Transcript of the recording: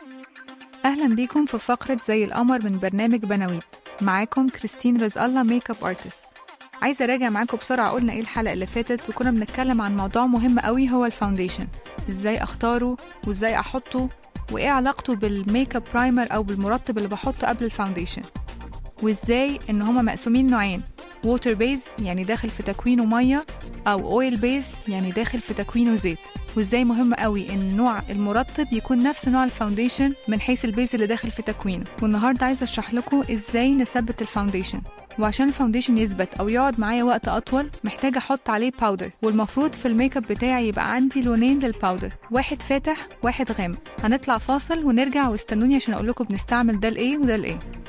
أهلا بيكم في فقرة زي القمر من برنامج بناويت. معاكم كريستين رزق الله ميك اب ارتست. عايزة أراجع معاكم بسرعة. قلنا إيه الحلقة اللي فاتت؟ وكنا بنتكلم عن موضوع مهم قوي هو الفاونديشن، إزاي أختاره وإزاي أحطه وإيه علاقته بالميك اب برايمر أو بالمرطب اللي بحطه قبل الفاونديشن، وإزاي إن هما مقسومين نوعين، ووتر بيز يعني داخل في تكوينه مية، أو أويل بيز يعني داخل في تكوينه زيت، وإزاي مهم قوي إن نوع المرطب يكون نفس نوع الفاونديشن من حيث البيز اللي داخل في تكوينه. والنهاردة عايزة أشرح لكم إزاي نثبت الفاونديشن. وعشان الفاونديشن يثبت أو يقعد معايا وقت أطول محتاجة أحط عليه باودر، والمفروض في الميك اب بتاعي يبقى عندي لونين للباودر، واحد فاتح واحد غامق. هنطلع فاصل ونرجع، واستنوني عشان أقول لكم بنستعمل ده لإيه وده لإيه.